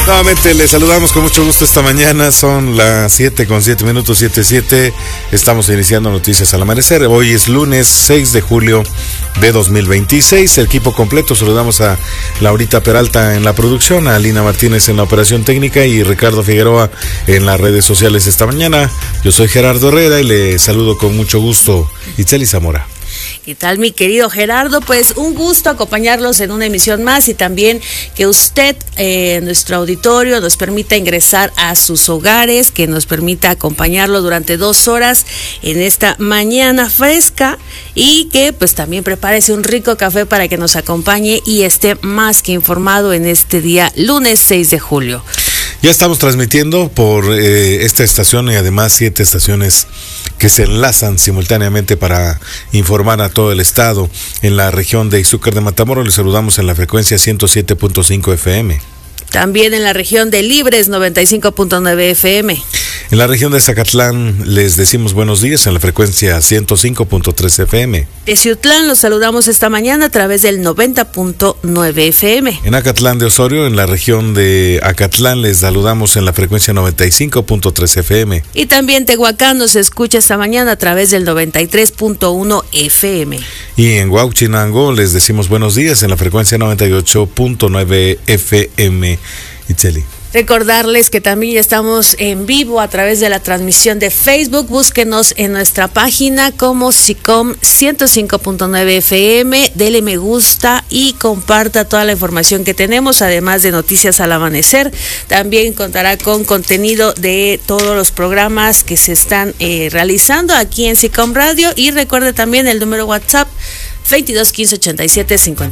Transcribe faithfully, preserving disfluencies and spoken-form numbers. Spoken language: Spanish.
Nuevamente les saludamos con mucho gusto esta mañana, son las siete con siete minutos, siete siete, estamos iniciando Noticias al Amanecer. Hoy es lunes seis de julio de dos mil veintiséis, el equipo completo. Saludamos a Laurita Peralta en la producción, a Alina Martínez en la operación técnica y Ricardo Figueroa en las redes sociales esta mañana. Yo soy Gerardo Herrera y le saludo con mucho gusto, Itzeli Zamora. ¿Qué tal, mi querido Gerardo? Pues un gusto acompañarlos en una emisión más y también que usted, eh, nuestro auditorio, nos permita ingresar a sus hogares, que nos permita acompañarlo durante dos horas en esta mañana fresca y que pues también prepárese un rico café para que nos acompañe y esté más que informado en este día lunes seis de julio. Ya estamos transmitiendo por eh, esta estación y además siete estaciones que se enlazan simultáneamente para informar a todo el estado. En la región de Izúcar de Matamoros les saludamos en la frecuencia ciento siete punto cinco F M. También en la región de Libres, noventa y cinco punto nueve F M. En la región de Zacatlán les decimos buenos días en la frecuencia ciento cinco punto tres F M. De Ciutlán los saludamos esta mañana a través del noventa punto nueve F M. En Acatlán de Osorio, en la región de Acatlán, les saludamos en la frecuencia noventa y cinco punto tres F M. Y también Tehuacán nos escucha esta mañana a través del noventa y tres punto uno F M. Y en Huauchinango les decimos buenos días en la frecuencia noventa y ocho punto nueve F M. Itzeli. Recordarles que también estamos en vivo a través de la transmisión de Facebook. Búsquenos en nuestra página como SICOM ciento cinco punto nueve F M. Dele me gusta y comparta toda la información que tenemos, además de Noticias al Amanecer. También contará con contenido de todos los programas que se están eh, realizando aquí en SICOM Radio. Y recuerde también el número WhatsApp veintidós quince ochenta y siete cincuenta